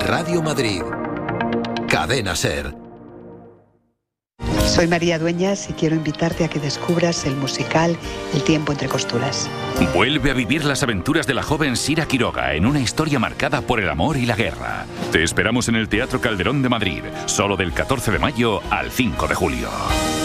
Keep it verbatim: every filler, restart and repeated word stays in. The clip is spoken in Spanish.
Radio Madrid. Cadena SER. Soy María Dueñas y quiero invitarte a que descubras el musical El tiempo entre costuras. Vuelve a vivir las aventuras de la joven Sira Quiroga en una historia marcada por el amor y la guerra. Te esperamos en el Teatro Calderón de Madrid, solo del catorce de mayo al cinco de julio.